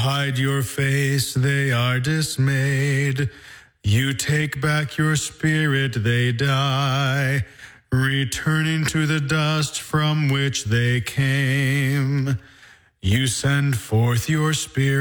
hide your face, they are dismayed. You take back your spirit, they die, returning to the dust from which they came. You send forth your spirit.